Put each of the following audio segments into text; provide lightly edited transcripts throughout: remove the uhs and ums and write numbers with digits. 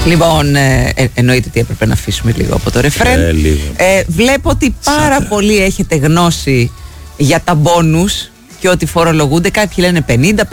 Λοιπόν, εννοείται ότι έπρεπε να αφήσουμε λίγο από το ρεφρέν. Βλέπω ότι πάρα πολλοί έχετε γνώση για τα μπόνους και ότι φορολογούνται. Κάποιοι λένε 50, 55, 40.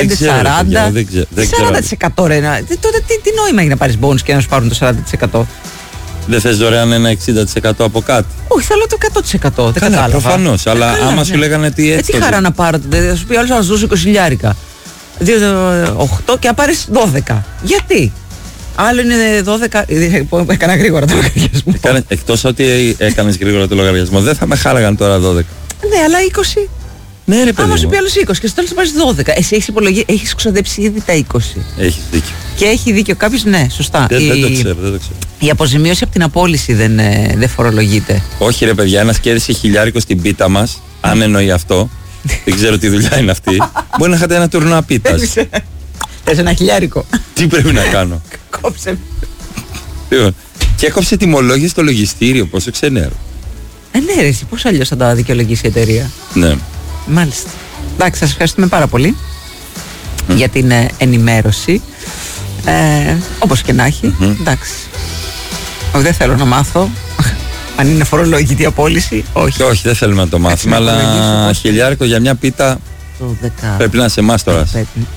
40% ρε. Τότε τι νόημα έχει να πάρεις μπόνους και να σου πάρουν το 40%? Δεν θες δωρεάν ένα 60% από κάτι? Όχι, θέλω το 100%. Δεν κατάλαβα. Προφανώς, αλλά άμα σου λέγανε τι έτσι. Τι χαρά να πάρω, θα σου πει άλλος να σου δώσω 20 8 και να πάρεις 12. Γιατί? Άλλο είναι 12. Έκανα γρήγορα το λογαριασμό. Εκτός ότι έκανες γρήγορα το λογαριασμό, δεν θα με χάλαγαν τώρα 12. Ναι, αλλά 20. Ναι, ρε παιδί. Άμα σου πει άλλος 20 και στο τέλος θα πάρεις 12. Εσύ έχεις ξοδέψει ήδη τα 20. Έχεις δίκιο. Και έχει δίκιο κάποιος, ναι, σωστά. Δεν το ξέρω. Η αποζημίωση από την απόλυση δεν φορολογείται. Όχι, ρε παιδιά, ένας κέρδισε 1.000 στην πίτα μας, αν εννοεί αυτό. Δεν ξέρω τι δουλειά είναι αυτή. Μπορεί να είχατε ένα τουρνουά πίτας. Θες ένα 1.000? Τι πρέπει να κάνω? Κόψε. Και έκοψε τιμολόγια στο λογιστήριο, πόσο ξενέρο. Ναι, ρε, εσύ πώς αλλιώς θα τα δικαιολογήσει η εταιρεία? Ναι. Μάλιστα. Εντάξει, σας ευχαριστούμε πάρα πολύ για την ενημέρωση. Όπως και να έχει. Εντάξει. Δεν θέλω να μάθω αν είναι φορολογητή απόλυση. Όχι. Όχι, δεν θέλουμε να το μάθουμε. Αλλά 1.000 για μια πίτα πρέπει να είναι σε εμάς τώρα.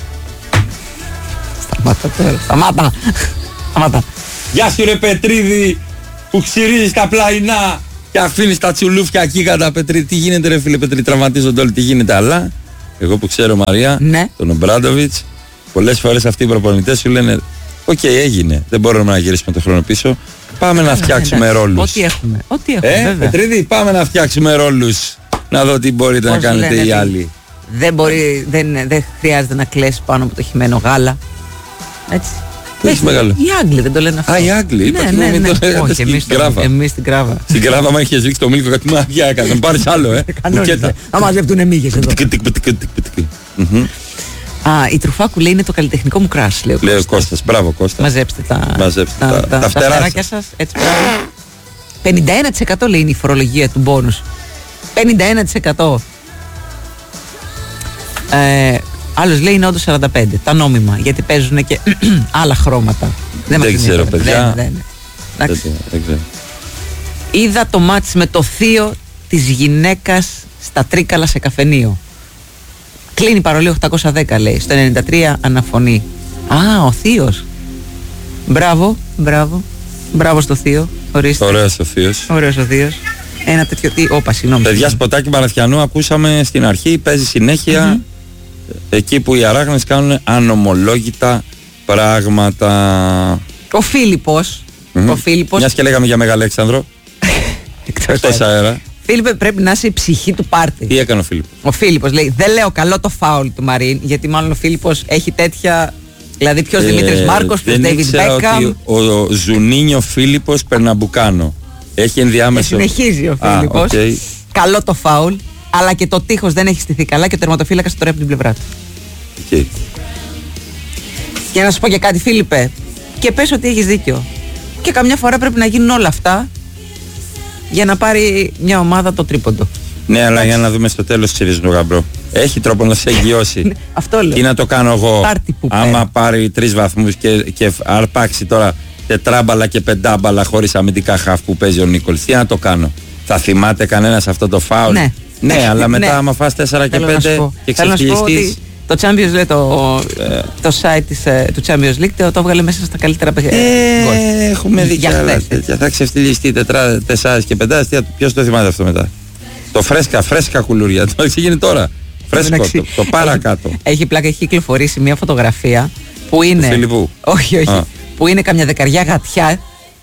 Σταμάτα τώρα. Σταμάτα. Γεια σου ρε Πετρίδη, που ξυρίζεις τα πλαϊνά και αφήνεις τα τσουλούφια εκεί κατά Πετρίδη. Τι γίνεται ρε φίλε Πετρίδη, τραυματίζονται όλοι, τι γίνεται? Αλλά εγώ που ξέρω Μαρία, ναι, τον Ομπράντοβιτς, πολλές φορές αυτοί οι προπονητές σου λένε οκ, έγινε, δεν μπορούμε να γυρίσουμε το χρόνο πίσω, πάμε να φτιάξουμε ρόλους. Ό,τι έχουμε, βέβαια. Πετρίδη, πάμε να φτιάξουμε ρόλους, να δω τι μπορείτε να κάνετε οι άλλοι. Δεν χρειάζεται να κλαις πάνω από το χυμένο γάλα. Έτσι. Οι Άγγλοι δεν το λένε αυτό. Οι Άγγλοι, ναι. Όχι, εμείς στην Κράβα. Στην Κράβα, άμα είχες ρίξει το μήλικο κάτι μαγιά έκανε, να πάρεις άλλο, Να μαζεύτουνε μύγες εδώ. Η Τρουφάκου λέει είναι το καλλιτεχνικό μου κράσ, λέει ο Κώστας. Μπράβο Κώστα. Μαζέψτε τα φτεράκια σας. Έτσι, 51% λέει είναι η φορολογία του μπόνους. 51%. Άλλος λέει είναι όντως 45%. Τα νόμιμα, γιατί παίζουν και άλλα χρώματα. Δεν ξέρω παιδιά. Δεν ξέρω. Είδα το μάτς με το θείο της γυναίκας στα Τρίκαλα σε καφενείο. Κλείνει παρολί 810 λέει. Στο 93 αναφωνεί. Ο θείος. Μπράβο στο θείο. Ωραίος ο θείος. Ένα τέτοιο συγγνώμη. Παιδιά, σποτάκι Μαραθιανού ακούσαμε στην αρχή, παίζει συνέχεια. Εκεί που οι αράχνες κάνουν ανομολόγητα πράγματα. Ο Φίλιππος. Μιας και λέγαμε για Μεγαλέξανδρο. Εκτός αέρα. Φίλιππε, πρέπει να είσαι η ψυχή του πάρτι. Τι έκανε ο Φίλιππος? Ο Φίλιππος λέει: δεν λέω καλό το φάουλ του Μαρίν, γιατί μάλλον ο Φίλιππος έχει τέτοια. Δηλαδή, ποιος Δημήτρης Μάρκος, ποιος Ντέιβιντ Μπέκαμ. Ο Ζουνίνιο Φίλιππος Περναμπουκάνο. Έχει ενδιάμεσο. Συνεχίζει ο Φίλιππος. Καλό το φάουλ, αλλά και το τείχος δεν έχει στηθεί καλά και ο τερματοφύλακας τώρα από την πλευρά του. Και να σου πω και κάτι, Φίλιππε, και πες ότι έχεις δίκιο. Και καμιά φορά πρέπει να γίνουν όλα αυτά για να πάρει μια ομάδα το τρίποντο. Ναι, αλλά για να δούμε στο τέλος, ξέρεις το γαμπρό. Έχει τρόπο να σε εγγυώσει. Αυτό λέω. Τι να το κάνω εγώ, άμα πάρει 3 βαθμούς και αρπάξει τώρα τετράμπαλα και πεντάμπαλα χωρίς αμυντικά χαφ που παίζει ο Νίκολς. Τι να το κάνω? Θα θυμάται κανένας αυτό το φάουλ? Ναι, αλλά μετά άμα φας 4 και 5 και ξεφυλιστείς. Το Champions League, το site του Champions League το έβγαλε μέσα στα καλύτερα παιχνίδια. Έχουμε δει τέτοια. Θα ξεφτυλιστεί 4 και 5. Ποιος το θυμάται αυτό μετά? Το φρέσκα κουλούρια. Το έγινε τώρα. Φρέσκο, το παρακάτω. Έχει πλάκα, έχει κυκλοφορήσει μια φωτογραφία που είναι. Του Φιλιππού. Όχι. Που είναι καμιά δεκαριά γατιά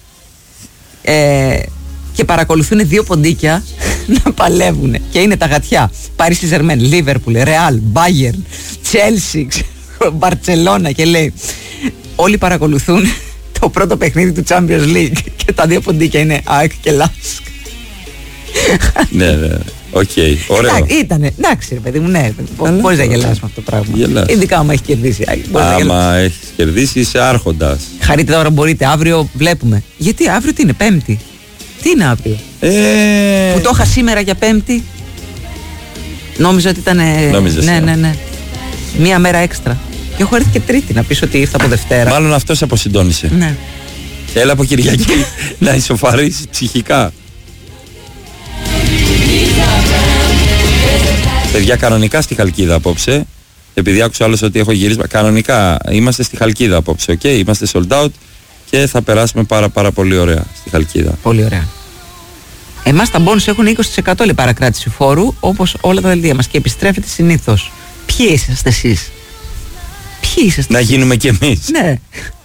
και παρακολουθούν 2 ποντίκια να παλεύουν. Και είναι τα γατιά. Paris Saint-Germain, Liverpool, Real, Bayern, Chelsea, Barcelona, και λέει όλοι παρακολουθούν το πρώτο παιχνίδι του Champions League και τα 2 ποντίκια είναι ΑΕΚ και Λάσκ. Ναι, οκ, ωραίο. Ήτανε, εντάξει ρε παιδί μου, ναι, μπορείς να γελάσεις με αυτό το πράγμα. Ειδικά άμα έχει κερδίσει. Άμα έχεις κερδίσει είσαι άρχοντας. Χαρείτε τώρα, μπορείτε, αύριο βλέπουμε. Γιατί αύριο τι είναι, Πέμπτη? Τι είναι αύριο? Που το είχα σήμερα για Πέμπτη. Νόμιζα ότι ήταν. Ναι. Μία μέρα έξτρα. Και έχω έρθει και Τρίτη να πεις ότι ήρθα από Δευτέρα. Μάλλον αυτός αποσυντώνησε. Ναι. Έλα από Κυριακή να ισοφαρίσεις ψυχικά. Παιδιά, κανονικά στη Χαλκίδα απόψε. Επειδή άκουσα άλλος ότι έχω γυρίσει. Κανονικά είμαστε στη Χαλκίδα απόψε. Okay? Είμαστε sold out και θα περάσουμε πάρα πολύ ωραία στη Χαλκίδα. Πολύ ωραία. Εμάς τα μπόνους έχουν 20% λέει παρακράτηση φόρου, όπως όλα τα δελτία μας, και επιστρέφεται συνήθως. Ποιοι είσαστε εσείς? Να γίνουμε κι εμείς. Ναι.